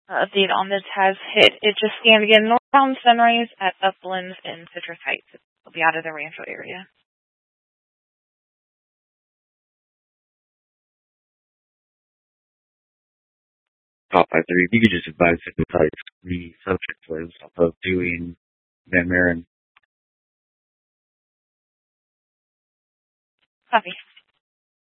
update on this has hit. It just scanned again northbound Sunrise at Uplands and Citrus Heights. It'll be out of the Rancho area. Top 5-3, if you could just advise the subject was of doing Van Maren. Copy.